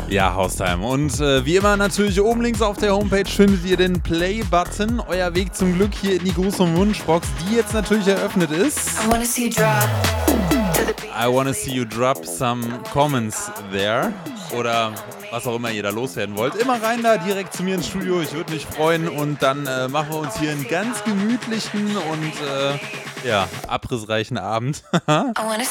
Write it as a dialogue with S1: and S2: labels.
S1: Ja, Haustime. Und wie immer natürlich oben links auf der Homepage findet ihr den Play-Button. Euer Weg zum Glück hier in die Gruß- und Wunschbox, die jetzt natürlich eröffnet ist. I wanna see you drop some comments there. Oder was auch immer ihr da loswerden wollt. Immer rein da, direkt zu mir ins Studio. Ich würde mich freuen. Und dann machen wir uns hier einen ganz gemütlichen und abrissreichen Abend.